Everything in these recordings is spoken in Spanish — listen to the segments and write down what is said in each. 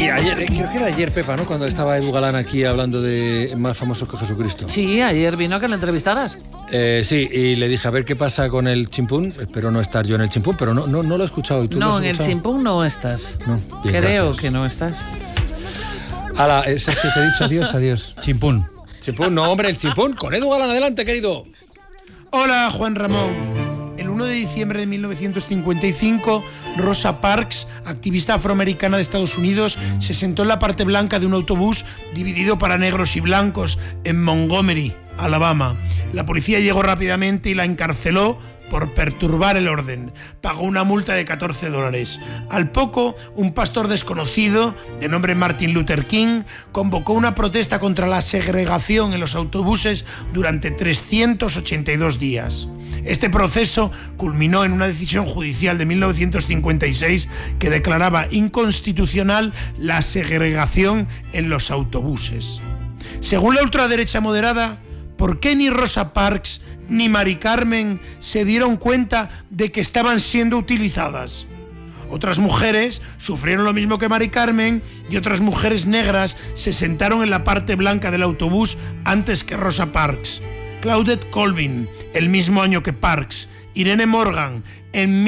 Y ayer, creo que era ayer, Pepa, ¿no? Cuando estaba Edu Galán aquí hablando de más famosos que Jesucristo. Sí, ayer vino a que le entrevistaras. Sí, y le dije a ver qué pasa con el chimpún. Espero no estar yo en el chimpún, pero no lo he escuchado. ¿Y tú No, en el chimpún no estás. No, bien, creo gracias. que no estás. Ala, es que te he dicho adiós. Chimpún. Chimpún, no, hombre, el chimpún. Con Edu Galán, adelante, querido. Hola, Juan Ramón. El 1 de diciembre de 1955, Rosa Parks, activista afroamericana de Estados Unidos, se sentó en la parte blanca de un autobús dividido para negros y blancos en Montgomery, Alabama. La policía llegó rápidamente y la encarceló por perturbar el orden. Pagó una multa de $14. Al poco, un pastor desconocido, de nombre Martin Luther King, convocó una protesta contra la segregación en los autobuses durante 382 días. Este proceso culminó en una decisión judicial de 1956 que declaraba inconstitucional la segregación en los autobuses. Según la ultraderecha moderada, ¿por qué ni Rosa Parks ni Mari Carmen se dieron cuenta de que estaban siendo utilizadas? Otras mujeres sufrieron lo mismo que Mari Carmen y otras mujeres negras se sentaron en la parte blanca del autobús antes que Rosa Parks. Claudette Colvin, el mismo año que Parks, Irene Morgan, en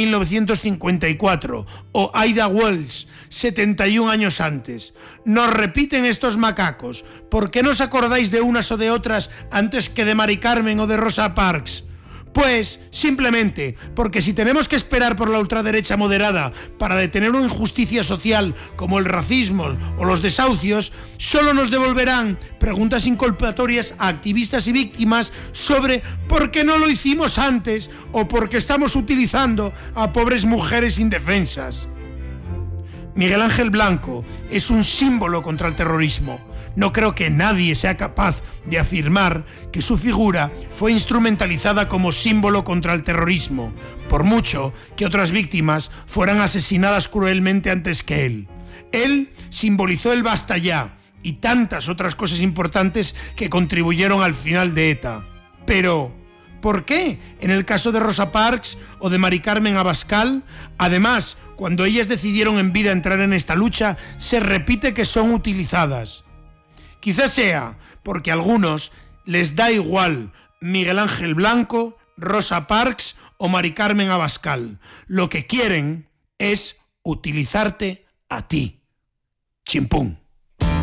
1954, o Ida Wells, 71 años antes. Nos repiten estos macacos. ¿Por qué no os acordáis de unas o de otras antes que de Mari Carmen o de Rosa Parks? Pues, simplemente, porque si tenemos que esperar por la ultraderecha moderada para detener una injusticia social como el racismo o los desahucios, solo nos devolverán preguntas inculpatorias a activistas y víctimas sobre por qué no lo hicimos antes o por qué estamos utilizando a pobres mujeres indefensas. Miguel Ángel Blanco es un símbolo contra el terrorismo. No creo que nadie sea capaz de afirmar que su figura fue instrumentalizada como símbolo contra el terrorismo, por mucho que otras víctimas fueran asesinadas cruelmente antes que él. Él simbolizó el basta ya y tantas otras cosas importantes que contribuyeron al final de ETA. Pero ¿por qué en el caso de Rosa Parks o de Mari Carmen Abascal, además, cuando ellas decidieron en vida entrar en esta lucha, se repite que son utilizadas? Quizás sea porque a algunos les da igual Miguel Ángel Blanco, Rosa Parks o Mari Carmen Abascal. Lo que quieren es utilizarte a ti. Chimpún.